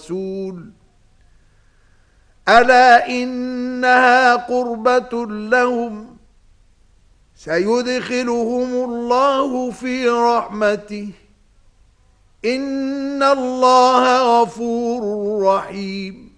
الرسول ألا إنها قربة لهم سيدخلهم الله في رحمته إن الله غفور رحيم